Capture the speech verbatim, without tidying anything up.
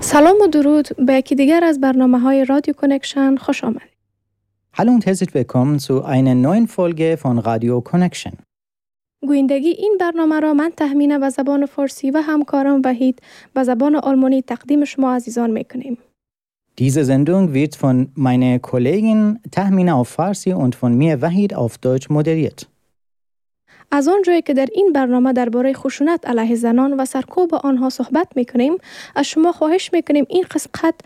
سلام و درود به یکی دیگر از برنامه‌های رادیو کانکشن خوش آمدید. Hallo und herzlich willkommen zu einer neuen Folge von Radio Connection. گویندگی این برنامه را من تهمینه به زبان فارسی و همکارم وحید به زبان آلمانی تقدیم شما عزیزان میکنیم. Diese Sendung wird von meiner Kollegin Tahmina auf Farsi und von mir Wahid auf Deutsch moderiert. از آنجایی که در این برنامه درباره خشونت علیه زنان و سرکوب آنها صحبت میکنیم، از شما خواهش میکنیم این قسمت